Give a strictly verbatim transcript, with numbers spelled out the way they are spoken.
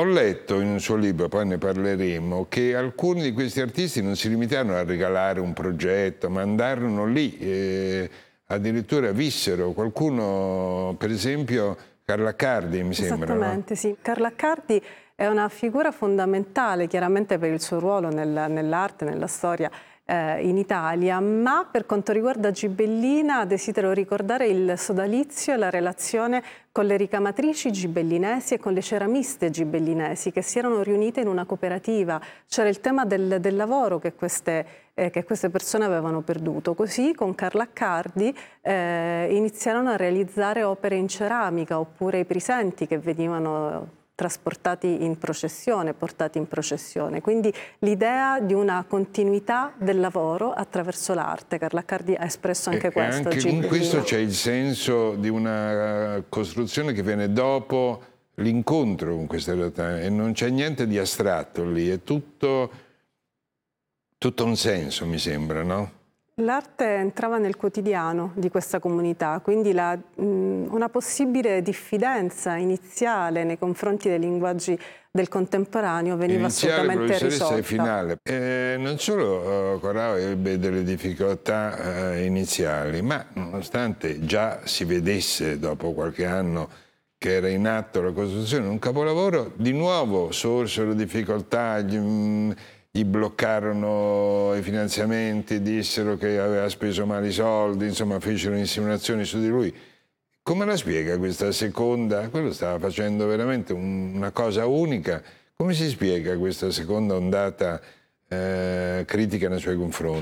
Ho letto in un suo libro, poi ne parleremo, che alcuni di questi artisti non si limitarono a regalare un progetto, ma andarono lì, eh, addirittura vissero. Qualcuno, per esempio, Carla Accardi, mi sembra. Esattamente, no? sì. Carla Accardi è una figura fondamentale, chiaramente per il suo ruolo nel, nell'arte, nella storia eh, in Italia, ma per quanto riguarda Gibellina desidero ricordare il sodalizio e la relazione con le ricamatrici gibellinesi e con le ceramiste gibellinesi che si erano riunite in una cooperativa. C'era il tema del, del lavoro che queste, eh, che queste persone avevano perduto. Così con Carla Accardi eh, iniziarono a realizzare opere in ceramica oppure i presenti che venivano trasportati in processione, portati in processione. Quindi l'idea di una continuità del lavoro attraverso l'arte. Carla Accardi ha espresso anche e questo. Anche in questo c'è il senso di una costruzione che viene dopo l'incontro con queste realtà e non c'è niente di astratto lì, è tutto, tutto un senso, mi sembra, no? L'arte entrava nel quotidiano di questa comunità, quindi la, mh, una possibile diffidenza iniziale nei confronti dei linguaggi del contemporaneo veniva Iniziale, assolutamente risolta. e finale. Eh, non solo uh, Corrao ebbe delle difficoltà uh, iniziali, ma nonostante già si vedesse dopo qualche anno che era in atto la costruzione di un capolavoro, di nuovo sorsero difficoltà, gli, mh, gli bloccarono i finanziamenti, dissero che aveva speso male i soldi, insomma fecero insinuazioni su di lui. Come la spiega questa seconda? Quello stava facendo veramente un, una cosa unica. Come si spiega questa seconda ondata eh, critica nei suoi confronti?